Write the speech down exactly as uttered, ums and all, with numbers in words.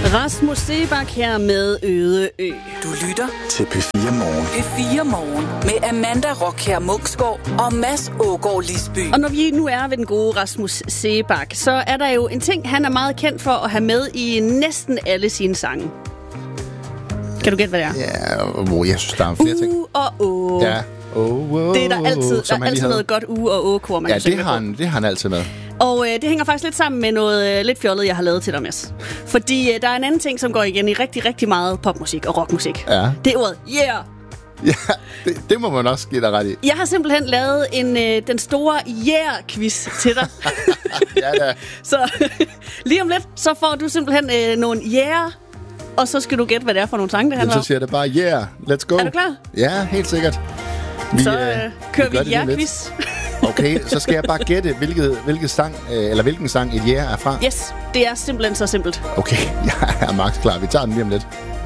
Rasmus Seebach her med Øde Ø. Du lytter til P fire Morgen. P fire Morgen med Amanda Rockher Munksgaard og Mads Ågaard Lisby. Og når vi nu er ved den gode Rasmus Seebach, så er der jo en ting, han er meget kendt for at have med i næsten alle sine sange. Kan du gætte, hvad det er? Ja, oh, jeg synes, der er flere ting. Uh og åh. Ja. Oh, oh, Det er der altid, der er altid havde. noget godt u og å-kor, man Ja, kan synge det har, på. han, det har han altid med. Og øh, det hænger faktisk lidt sammen med noget øh, lidt fjollet, jeg har lavet til dig, Mads. Fordi øh, der er en anden ting, som går igen i rigtig, rigtig meget popmusik og rockmusik. Ja. Det er ordet yeah. Ja, det, det må man også give dig ret i. Jeg har simpelthen lavet en øh, den store yeah-quiz til dig. Ja, da. Så lige om lidt, så får du simpelthen øh, nogle yeah, og så skal du gætte, hvad det er for nogle sange, det handler Så om. siger det bare, yeah, let's go. Er du klar? Ja, helt sikkert. Vi, Så øh, kører vi, gør vi det lige om lidt. yeah-quiz. Okay, så skal jeg bare gætte, hvilket, hvilket sang, øh, eller hvilken sang et yeah er fra. Yes, det er simpelthen så simpelt. Okay, jeg er max klar. Vi tager den lige om lidt.